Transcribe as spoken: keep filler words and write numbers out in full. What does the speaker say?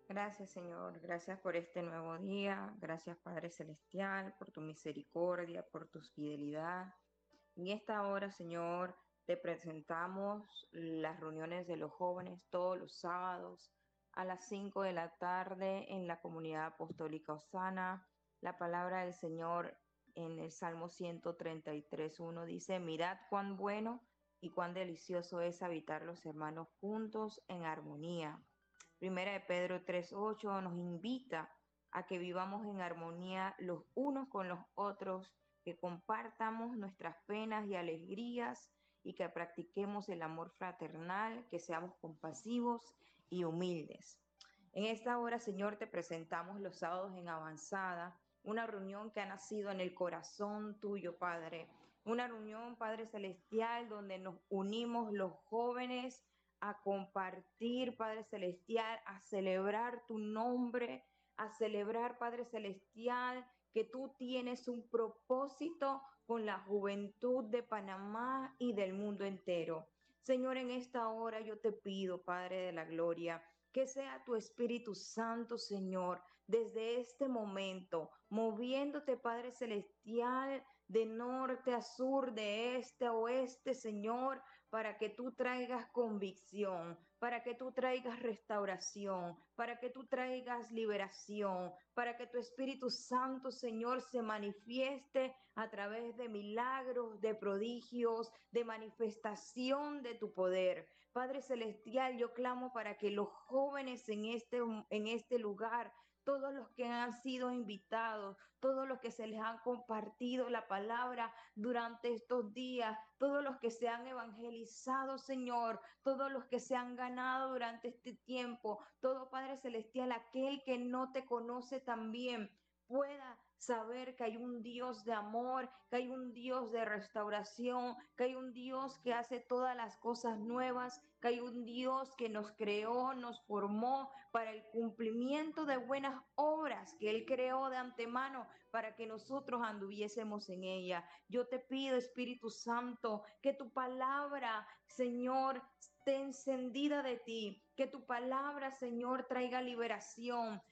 Gracias, Señor. Gracias por este nuevo día. Gracias, Padre Celestial, por tu misericordia, por tu fidelidad. En esta hora, Señor, te presentamos las reuniones de los jóvenes todos los sábados a las cinco de la tarde en la comunidad apostólica Osana. La palabra del Señor en el Salmo ciento treinta y tres, uno dice: mirad cuán bueno y cuán delicioso es habitar los hermanos juntos en armonía. Primera de Pedro tres ocho nos invita a que vivamos en armonía los unos con los otros, que compartamos nuestras penas y alegrías y que practiquemos el amor fraternal, que seamos compasivos y humildes. En esta hora, Señor, te presentamos los sábados en avanzada, una reunión que ha nacido en el corazón tuyo, Padre. Una reunión, Padre Celestial, donde nos unimos los jóvenes a compartir, Padre Celestial, a celebrar tu nombre, a celebrar, Padre Celestial, que tú tienes un propósito con la juventud de Panamá y del mundo entero. Señor, en esta hora yo te pido, Padre de la Gloria, que sea tu Espíritu Santo, Señor, desde este momento, moviéndote, Padre Celestial, de norte a sur, de este a oeste, Señor, para que tú traigas convicción, para que tú traigas restauración, para que tú traigas liberación, para que tu Espíritu Santo, Señor, se manifieste a través de milagros, de prodigios, de manifestación de tu poder. Padre Celestial, yo clamo para que los jóvenes en este, en este lugar, todos los que han sido invitados, todos los que se les han compartido la palabra durante estos días, todos los que se han evangelizado, Señor, todos los que se han ganado durante este tiempo, todo Padre Celestial, aquel que no te conoce también, pueda saber que hay un Dios de amor, que hay un Dios de restauración, que hay un Dios que hace todas las cosas nuevas, que hay un Dios que nos creó, nos formó para el cumplimiento de buenas obras que Él creó de antemano para que nosotros anduviésemos en ella. Yo te pido, Espíritu Santo, que tu palabra, Señor, esté encendida de ti, que tu palabra, Señor, traiga liberación,